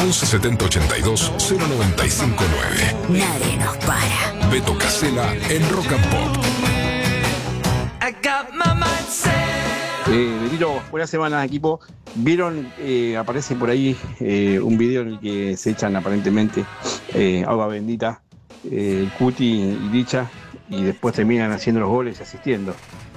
11 70 82 0959. Nadie nos para. Beto Casella en Rock and Pop. Betito, buenas semanas, equipo. ¿Vieron? Aparece por ahí un video en el que se echan aparentemente agua bendita, Cuti y Licha, y después terminan haciendo los goles y asistiendo.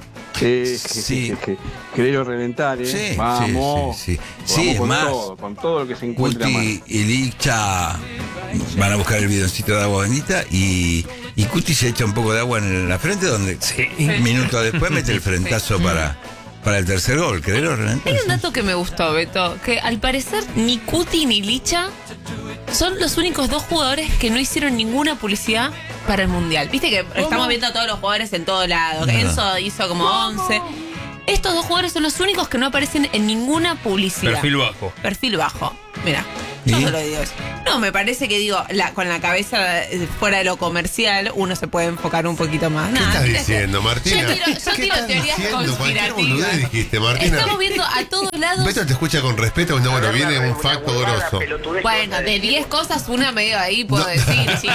Sí. Creo reventar, Sí, vamos. sí. Vamos Es con más, con todo lo que se encuentra a mano. Cuti y Licha van a buscar el bidoncito de agua bendita y Cuti se echa un poco de agua en la frente, donde un minuto después mete el frentazo para el tercer gol, ¿creo, René? Hay un dato que me gustó, Beto, que al parecer ni Cuti ni Licha son los únicos dos jugadores que no hicieron ninguna publicidad para el Mundial. Viste que estamos viendo a todos los jugadores en todos lados. No. Enzo hizo como 11. Estos dos jugadores son los únicos que no aparecen en ninguna publicidad. Perfil bajo. Mira, yo ¿Y? solo digo eso. No, me parece que con la cabeza fuera de lo comercial uno se puede enfocar un poquito más. ¿Qué estás diciendo, Martina? Yo tiro teorías Cualquier conspirativas. boludez dijiste, Martina. Estamos viendo a todos lados. Beto te escucha con respeto cuando, bueno, viene un facto grosso. Bueno, de 10 cosas, una medio ahí puedo decir, chicos.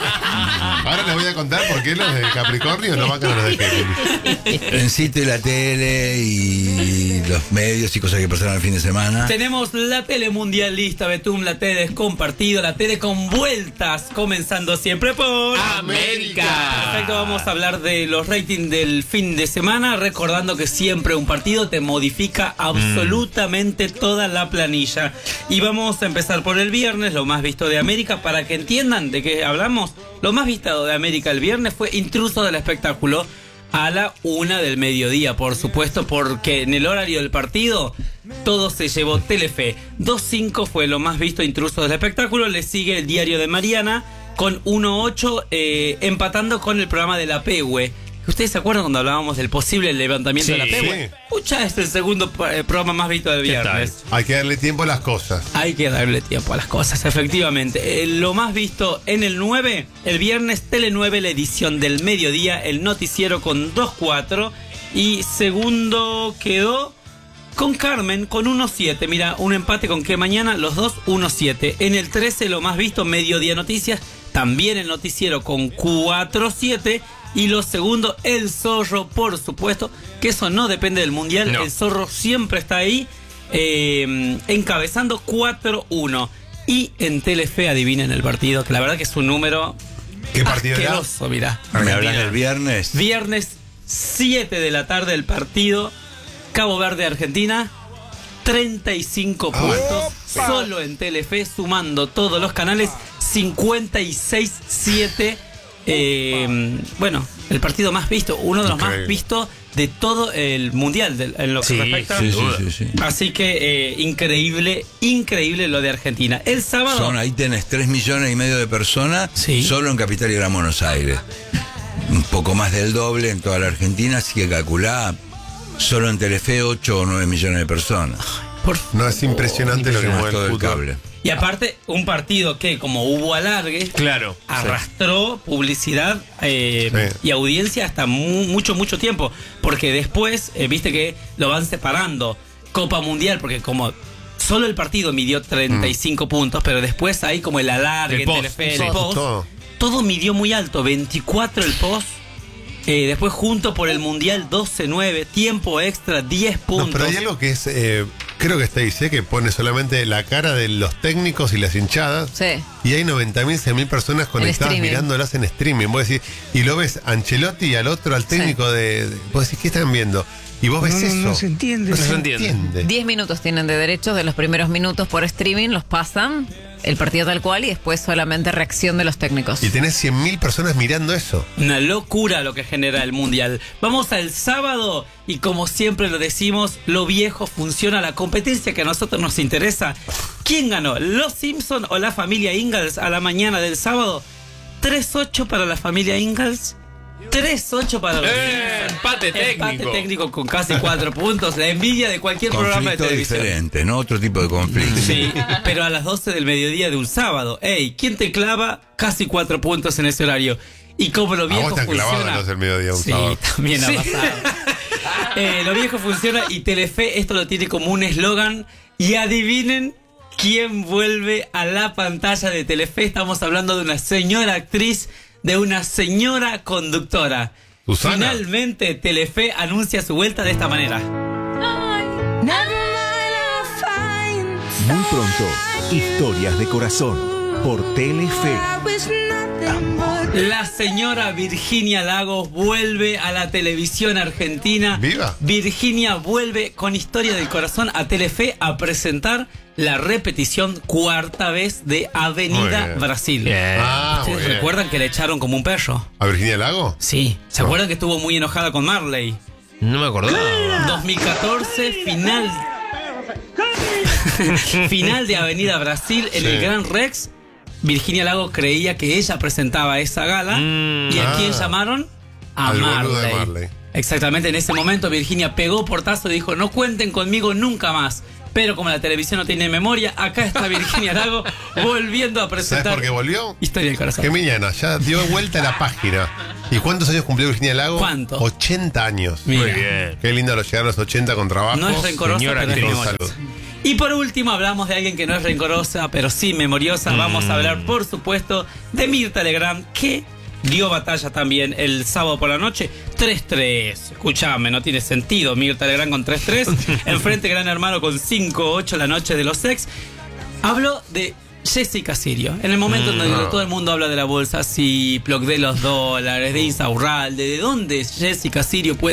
Ahora les voy a contar por qué los de Capricornio no van con los de Géminis. En sitio y la tele y los medios y cosas que pasaron el fin de semana. Tenemos la tele mundialista, Betum, la tele descompartido, la tele con vueltas, comenzando siempre por América. Perfecto, vamos a hablar de los ratings del fin de semana, recordando que siempre un partido te modifica absolutamente toda la planilla. Y vamos a empezar por el viernes, lo más visto de América, para que entiendan de qué hablamos. Lo más visto de América el viernes fue Intruso del Espectáculo, a la 1 del mediodía, por supuesto, porque en el horario del partido todo se llevó Telefe. 2.5 fue lo más visto, Intruso del Espectáculo. Le sigue el Diario de Mariana con 1.8, empatando con el programa de la Pehue. ¿Ustedes se acuerdan cuando hablábamos del posible levantamiento de la Pehue? Escucha, este es el segundo programa más visto del viernes. Hay que darle tiempo a las cosas. Hay que darle tiempo a las cosas, efectivamente. Lo más visto en el 9, el viernes, Tele 9, la edición del mediodía, el noticiero con 2.4. Y segundo quedó con Carmen con 1.7. Mira, un empate con Que Mañana, los dos 1.7. En el 13, lo más visto, Mediodía Noticias, también el noticiero con 4.7. Y lo segundo, El Zorro, por supuesto, que eso no depende del Mundial. No. El Zorro siempre está ahí, encabezando 4-1. Y en Telefe, adivinen el partido, que la verdad que es un número ¿Qué partido asqueroso, mirá. ¿Me hablas del viernes? Viernes, 7 de la tarde, el partido Cabo Verde-Argentina, 35 puntos, solo en Telefe, sumando todos los canales, 56-7. Bueno, el partido más visto, uno de los más vistos de todo el mundial en lo que respecta. Sí. Así que increíble lo de Argentina. El sábado Ahí tenés 3,5 millones de personas solo en Capital y Gran Buenos Aires. Un poco más del doble en toda la Argentina, así que calculá solo en Telefe 8 o 9 millones de personas. No, es impresionante lo que mueve todo el el cable. Y aparte, un partido que, como hubo alargue, arrastró publicidad y audiencia hasta mucho tiempo. Porque después, viste que lo van separando. Copa Mundial, porque como solo el partido midió 35 puntos, pero después hay como el alargue, el Telefe, el post. Todo midió muy alto, 24 el post. Después junto por el Mundial 12-9, tiempo extra 10 puntos. No, pero hay algo que es, creo que está ahí, que pone solamente la cara de los técnicos y las hinchadas. Sí. Y hay 90.000, 100.000 personas conectadas mirándolas en streaming. Vos decís, y lo ves Ancelotti y al otro, al técnico vos decís, ¿qué están viendo? Y vos ves eso. No se entiende. No se entiende. 10 minutos tienen de derechos, de los primeros minutos por streaming, los pasan, el partido tal cual, y después solamente reacción de los técnicos. Y tenés 100.000 personas mirando eso. Una locura lo que genera el Mundial. Vamos al sábado y como siempre lo decimos, lo viejo funciona, la competencia que a nosotros nos interesa. ¿Quién ganó? ¿Los Simpson o la familia Ingalls a la mañana del sábado? 3-8 para la familia Ingalls. 3-8 para los empate técnico. Empate técnico con casi 4 puntos. La envidia de cualquier programa de televisión. Diferente, ¿no? Otro tipo de conflicto. Sí, pero a las 12 del mediodía de un sábado. ¿Quién te clava casi 4 puntos en ese horario? Y como lo viejo funciona. A vos te el mediodía un sábado. También ha pasado. Lo viejo funciona y Telefe esto lo tiene como un eslogan. Y adivinen ¿Quién vuelve a la pantalla de Telefe? Estamos hablando de una señora actriz, de una señora conductora. Susana. Finalmente Telefe anuncia su vuelta de esta manera. Muy pronto, Historias de Corazón por Telefe. La señora Virginia Lagos vuelve a la televisión argentina. ¡Viva! Virginia vuelve con Historia del Corazón a Telefe a presentar la repetición 4ª vez de Muy Avenida bien. Brasil. Ah, muy ¿Ustedes bien. recuerdan que le echaron como un perro? ¿A Virginia Lago? Sí. ¿Se No. acuerdan que estuvo muy enojada con Marley? No me acordaba. 2014, final de Avenida Brasil en Sí. el Gran Rex. Virginia Lago creía que ella presentaba esa gala. ¿Y a quién llamaron? A Al boludo de Marley. Marley. Exactamente, en ese momento Virginia pegó portazo y dijo: no cuenten conmigo nunca más. Pero como la televisión no tiene memoria, acá está Virginia Lago volviendo a ¿Sabes presentar por qué volvió? Historia del Corazón. Que Emiliana ya dio vuelta a la página. ¿Y cuántos años cumplió Virginia Lago? ¿Cuánto? 80 años. Mira. Muy bien. Qué lindo llegar a los 80 con trabajo. No es rencorosa, Señora pero es actriz. memoriosa. Salud. Y por último hablamos de alguien que no es rencorosa, pero sí memoriosa. Vamos a hablar, por supuesto, de Mirta Legrand, que dio batalla también el sábado por la noche. 3-3. Escuchame, no tiene sentido. Mirta Legrand con 3-3. Enfrente Gran Hermano con 5-8 la noche de los ex. Habló de Jessica Sirio. En el momento en donde todo el mundo habla de la bolsa Ziploc, de los dólares, de Insaurralde, de dónde Jessica Sirio puede